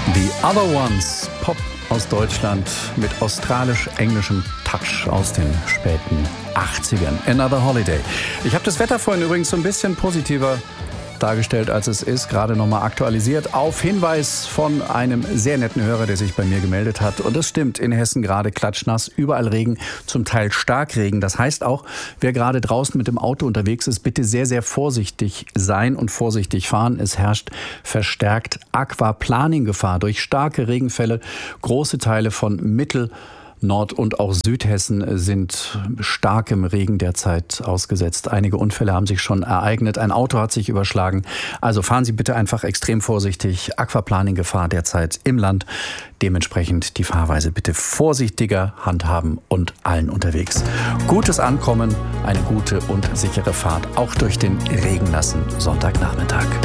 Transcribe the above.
The Other Ones, Pop aus Deutschland mit australisch-englischem Touch aus den späten 80ern. Another Holiday. Ich habe das Wetter vorhin übrigens so ein bisschen positiver dargestellt, als es ist, gerade nochmal aktualisiert, auf Hinweis von einem sehr netten Hörer, der sich bei mir gemeldet hat. Und das stimmt, in Hessen gerade klatschnass, überall Regen, zum Teil Starkregen. Das heißt auch, wer gerade draußen mit dem Auto unterwegs ist, bitte sehr, sehr vorsichtig sein und vorsichtig fahren. Es herrscht verstärkt Aquaplaning-Gefahr durch starke Regenfälle. Große Teile von Nord- und auch Südhessen sind starkem Regen derzeit ausgesetzt. Einige Unfälle haben sich schon ereignet. Ein Auto hat sich überschlagen. Also fahren Sie bitte einfach extrem vorsichtig. Aquaplaning-Gefahr derzeit im Land. Dementsprechend die Fahrweise bitte vorsichtiger handhaben und allen unterwegs. Gutes Ankommen, eine gute und sichere Fahrt, auch durch den regennassen Sonntagnachmittag.